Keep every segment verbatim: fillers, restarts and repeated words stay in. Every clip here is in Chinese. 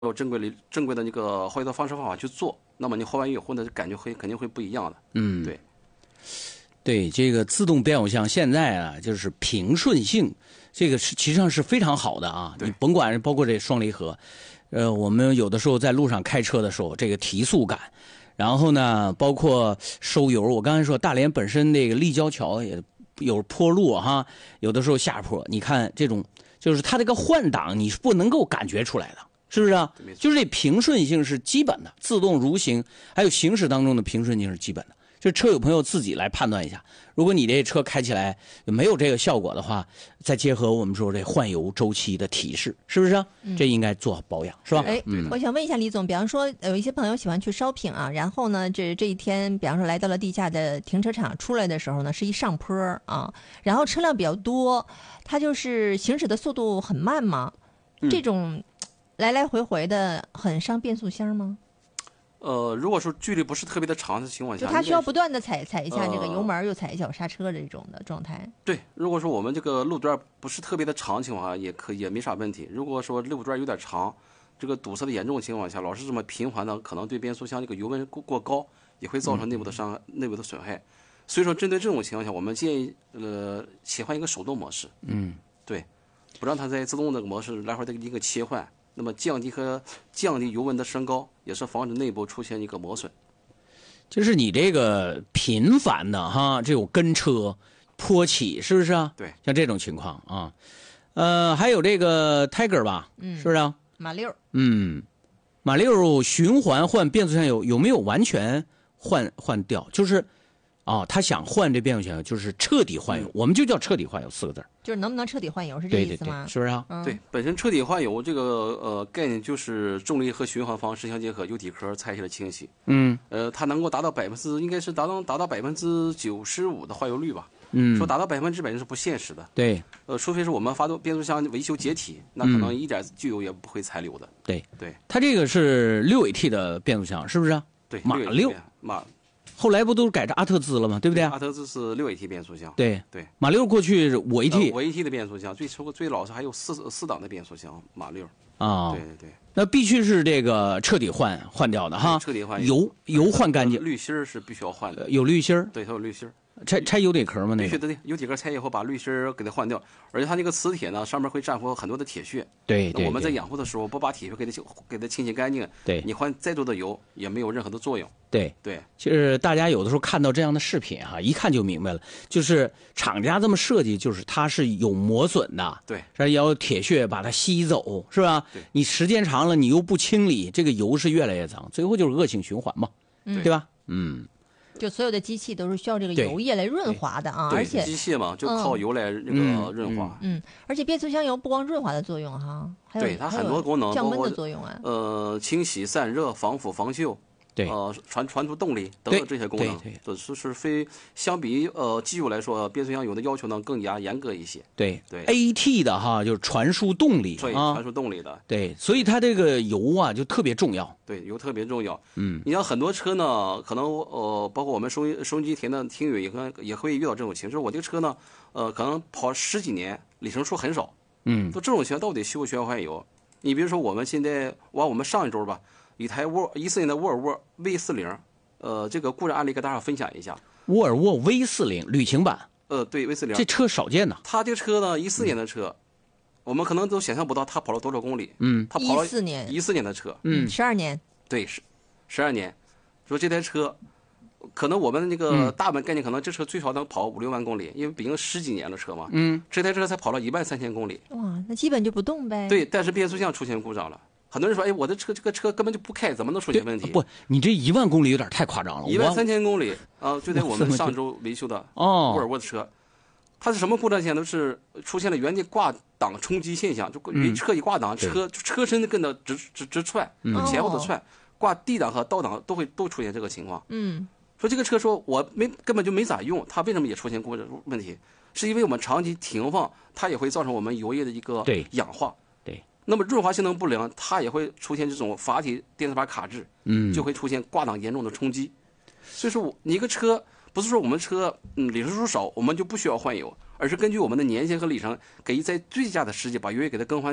有正规里正规的那个换油的方式方法去做，那么你换完油以后呢，感觉会肯定会不一样的。 嗯， 对， 对，这个自动变速箱现在啊，就是平顺性，这个是实际上是非常好的啊。你甭管包括这双离合，呃，我们有的时候在路上开车的时候，这个提速感，然后呢，包括收油，我刚才说大连本身那个立交桥也有坡路哈，有的时候下坡，你看这种就是它这个换挡你是不能够感觉出来的。是不是啊？就是这平顺性是基本的，自动如行，还有行驶当中的平顺性是基本的。就车友朋友自己来判断一下，如果你这车开起来没有这个效果的话，再结合我们说这换油周期的提示，是不是啊？嗯、这应该做好保养，是吧？ 哎，嗯、我想问一下李总，比方说有一些朋友喜欢去烧瓶啊，然后呢，这这一天，比方说来到了地下的停车场，出来的时候呢是一上坡啊，然后车辆比较多，它就是行驶的速度很慢嘛，嗯、这种。来来回回的很伤变速箱吗？ 呃，如果说距离不是特别的长的情况下， 就它需要不断的踩踩一下这个油门，呃、又踩一脚刹车这种的状态。 对，如果说我们这个路段不是特别的长情况下，也可也没啥问题。如果说路段有点长，这个堵塞的严重情况下，老是这么频繁的，可能对变速箱这个油温过过高，也会造成内部的伤、嗯、内部的损害。所以说，针对这种情况下，我们建议呃切换一个手动模式。 嗯， 对，不让它在自动的模式来回的一个切换。那么降低和降低油温的升高，也是防止内部出现一个磨损。 就是你这个频繁的哈，这种跟车、坡起，是不是啊？ 对， 像这种情况啊，呃，还有这个 Tiger 吧， 嗯， 是不是啊？ 马六， 嗯，马六循环换变速箱油有没有完全换换掉？就是啊，他想换这变速箱油，就是彻底换油，嗯、我们就叫彻底换油四个字。 就是能不能彻底换油是这意思吗？ 对对对，是不是啊？ 嗯、对，本身彻底换油这个呃概念就是重力和循环方式相结合，油底壳拆下来清洗。 嗯， 呃，它能够达到百分之应该是达到达到百分之九十五的换油率吧。 嗯， 说达到百分之百是不现实的。 对， 呃，除非是我们发动变速箱维修解体，那可能一点机油也不会残留的。 嗯、对对， 它这个是六 A T 的变速箱，是不是啊？ 对， 马六马。 后来不都改成阿特兹了吗？对不对？ 阿特兹是六 A T 变速箱。 对对， 马六过去是五 A T， 五 A T 的变速箱，最初最老是还有四四档的变速箱，马六。 啊， 对对对， 那必须是这个彻底换换掉的哈， 彻底换油油换干净， 滤芯是必须要换的， 有滤芯， 对，它有滤芯。 拆拆油底壳吗？那个必须的，油底壳拆以后把滤芯给它换掉，而且它那个磁铁呢，上面会粘附很多的铁屑。 对对。 我们在养护的时候不把铁屑给它给它清洗干净， 对， 你换再多的油也没有任何的作用。 对对， 就是大家有的时候看到这样的视频哈，一看就明白了，就是厂家这么设计，就是它是有磨损的， 对， 是要铁屑把它吸走，是吧？ 对， 你时间长了，你又不清理，这个油是越来越脏，最后就是恶性循环嘛， 嗯、 对吧？嗯。 就所有的机器都是需要这个油液来润滑的啊，而且机械嘛，就靠油来那个润滑。 嗯，嗯而且变速箱油不光润滑的作用哈，还有对它很多功能， 降温的作用啊。 呃，清洗、散热、防腐、防锈。 对， 呃，传传出动力等等这些功能， 对， 这是是非相比呃机油来说，变速箱油的要求呢更加严格一些。 对对 ，A T 的哈就是传输动力啊， 传输动力的。 对，所以它这个油啊就特别重要。 对，油特别重要。 嗯， 你像很多车呢，可能呃，包括我们收音收音机前的听友也会也会遇到这种情况，就是我这个车呢，呃，可能跑十几年，里程数很少。 嗯， 就这种情况到底需不需要换油？你比如说我们现在往我们上一周吧。一台沃一四年的沃尔沃 V 四零，呃，这个故障案例跟大家分享一下。 沃尔沃 V 四零旅行版， 呃，对 V 四零， 这车少见呐。 它这个车呢，一四年的车、嗯，我们可能都想象不到它跑了多少公里。 嗯， 它跑了一四年， 一四年的车， 嗯，十二年， 对，十十二年。说这台车，可能我们那个大本概念，可能这车最少能跑五六万公里，因为毕竟十几年的车嘛。 嗯， 这台车才跑了一万三千公里。 哇，那基本就不动呗。 对，但是变速箱出现故障了。很多人说，哎，我的车这个车根本就不开，怎么能出现问题？ 不，你这一万公里有点太夸张了。 一万三千公里啊，就在我们上周维修的哦， 沃尔沃的车，它是什么故障现象？都是出现了原地挂档冲击现象，就车一挂档，车车身跟着直直直窜，前后的窜，挂 D 档和倒档都会都出现这个情况。 嗯， 说这个车说我没根本就没咋用，它为什么也出现故障问题？是因为我们长期停放，它也会造成我们油液的一个氧化。那么润滑性能不良，它也会出现这种阀体电磁阀卡滞， 嗯， 就会出现挂档严重的冲击。所以说，我你一个车不是说我们车嗯里程数少，我们就不需要换油，而是根据我们的年限和里程，给在最佳的时机把油液给它更换掉，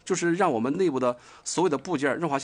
就是让我们内部的所有的部件润滑